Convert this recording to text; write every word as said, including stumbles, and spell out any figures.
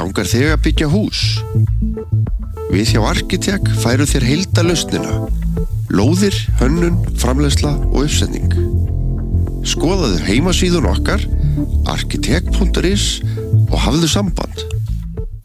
Langar þig að byggja hús? Við hjá Arkitek færu þér heildarlausnina. Lóðir, hönnun, framleiðsla og uppsetning. Skoðaðu heimasíðun okkar arkitek punktur is og hafðu samband.